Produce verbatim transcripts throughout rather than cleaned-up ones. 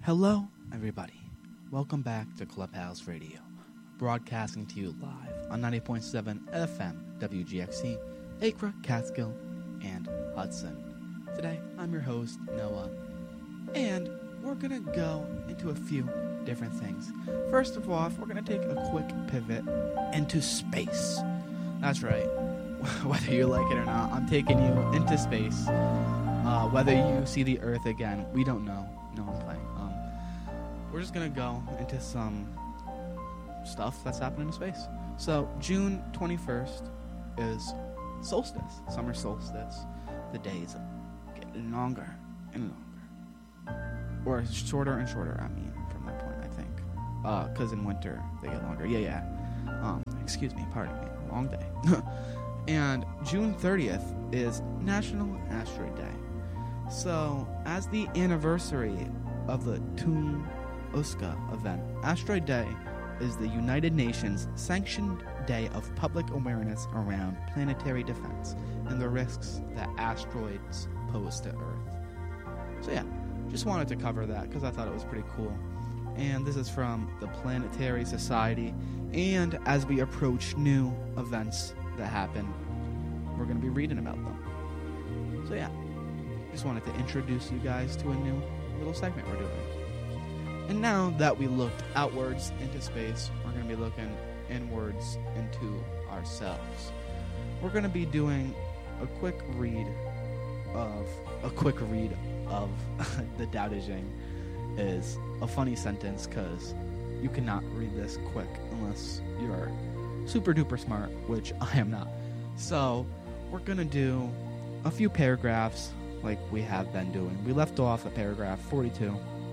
Hello, everybody. Welcome back to Clubhouse Radio, broadcasting to you live on ninety point seven F M W G X C, Acre, Catskill, and Hudson. Today, I'm your host, Noah, and we're going to go into a few different things. First of all, we're going to take a quick pivot into space. That's right. Whether you like it or not, I'm taking you into space. Uh, whether you see the Earth again, we don't know. No, I'm playing. Um, we're just going to go into some stuff that's happening in space. So, June twenty-first is solstice, summer solstice. The days get longer and longer. Or shorter and shorter, I mean, from that point, I think. Because uh, in winter, they get longer. Yeah, yeah. Um, excuse me, pardon me. Long day. And June thirtieth is National Asteroid Day. So, as the anniversary of the Tunguska event, Asteroid Day is the United Nations sanctioned day of public awareness around planetary defense and the risks that asteroids pose to Earth. So yeah, just wanted to cover that because I thought it was pretty cool. And this is from the Planetary Society. And as we approach new events that happen, we're going to be reading about them. So yeah, just wanted to introduce you guys to a new little segment we're doing. And now that we looked outwards into space, we're going to be looking inwards into ourselves. We're going to be doing a quick read of a quick read of the Tao Te Ching. Is a funny sentence because you cannot read this quick unless you're super duper smart, which I am not. So we're going to do a few paragraphs like we have been doing. We left off at paragraph forty-two.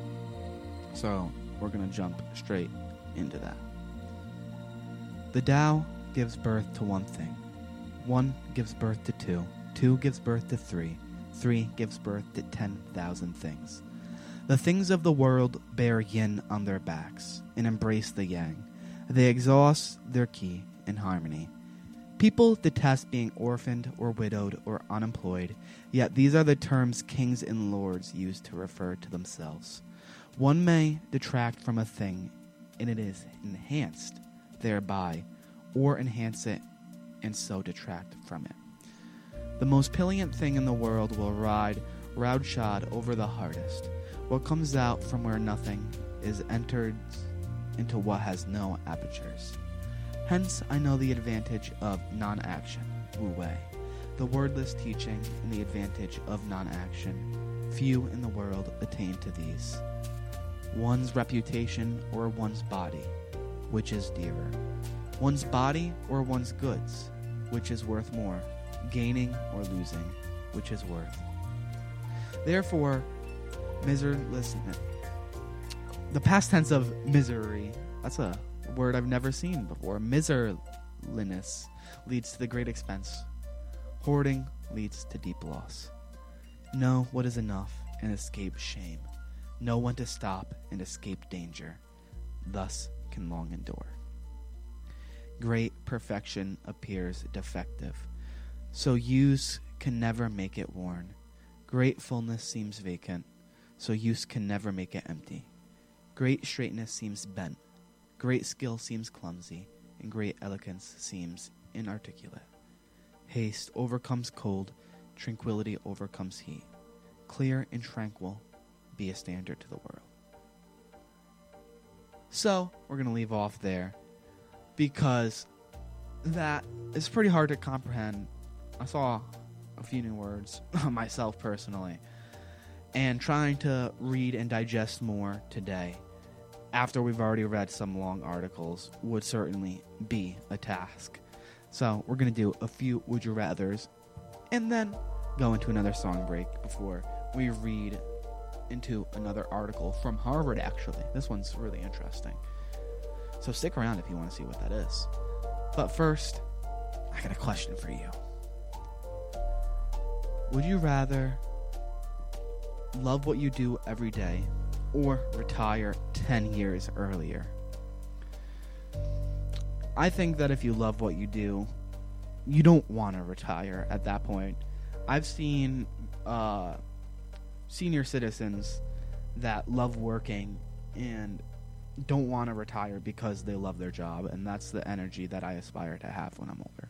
So we're going to jump straight into that. The Tao gives birth to one thing. One gives birth to two. Two gives birth to three. Three gives birth to ten thousand things. The things of the world bear yin on their backs and embrace the yang. They exhaust their ki in harmony. People detest being orphaned or widowed or unemployed, yet these are the terms kings and lords use to refer to themselves. One may detract from a thing, and it is enhanced thereby, or enhance it and so detract from it. The most pillant thing in the world will ride roughshod over the hardest. What comes out from where nothing is entered into what has no apertures. Hence, I know the advantage of non-action, Wu Wei, the wordless teaching, and the advantage of non-action. Few in the world attain to these. One's reputation or one's body, which is dearer? One's body or one's goods, which is worth more? Gaining or losing, which is worth? Therefore, miserlessness. The past tense of misery, that's a word I've never seen before. Miserliness leads to the great expense. Hoarding leads to deep loss. Know what is enough and escape shame. Know when to stop and escape danger. Thus can long endure. Great perfection appears defective, so use can never make it worn. Great fullness seems vacant, so use can never make it empty. Great straightness seems bent, great skill seems clumsy, and great elegance seems inarticulate. Haste overcomes cold, tranquility overcomes heat. Clear and tranquil, be a standard to the world. So, we're going to leave off there, because that is pretty hard to comprehend. I saw a few new words myself personally, and trying to read and digest more today after we've already read some long articles would certainly be a task. So we're going to do a few would you rathers and then go into another song break before we read into another article from Harvard. Actually, this one's really interesting, so stick around if you want to see what that is. But first, I got a question for you. Would you rather love what you do every day or retire ten years earlier? I think that if you love what you do, you don't want to retire at that point. I've seen uh, senior citizens that love working and don't want to retire because they love their job, and that's the energy that I aspire to have when I'm older.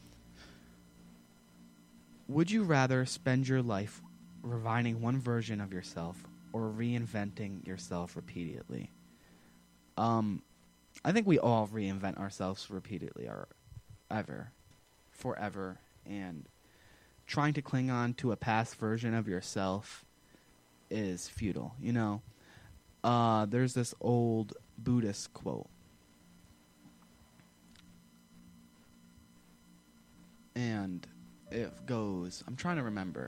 Would you rather spend your life refining one version of yourself or reinventing yourself repeatedly? Um, I think we all reinvent ourselves repeatedly, or ever, forever, and trying to cling on to a past version of yourself is futile. You know, uh, there's this old Buddhist quote, and it goes, I'm trying to remember,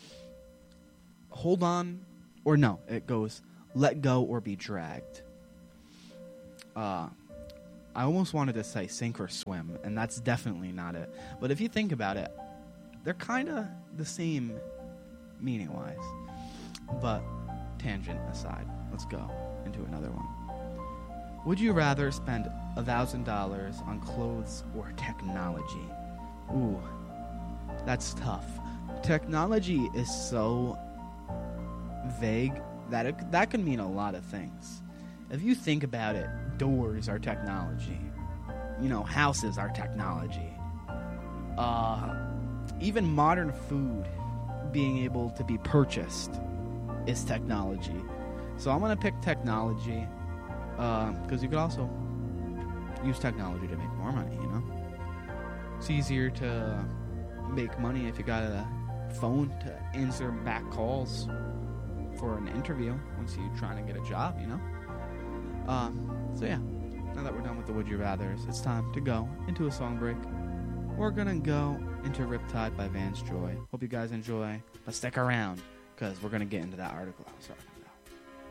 hold on, or no, it goes, let go or be dragged. Uh, I almost wanted to say sink or swim, and that's definitely not it. But if you think about it, they're kind of the same meaning-wise. But tangent aside, let's go into another one. Would you rather spend a thousand dollars on clothes or technology? Ooh, that's tough. Technology is so vague that it, that can mean a lot of things. If you think about it, doors are technology. You know, houses are technology. Uh, even modern food being able to be purchased is technology. So I'm going to pick technology because uh, you could also use technology to make more money, you know? It's easier to make money if you got a phone to answer back calls for an interview once you're trying to get a job, you know? Uh, so yeah, now that we're done with the Would You Rathers, it's time to go into a song break. We're gonna go into Riptide by Vance Joy. Hope you guys enjoy, but stick around, because we're gonna get into that article. Sorry.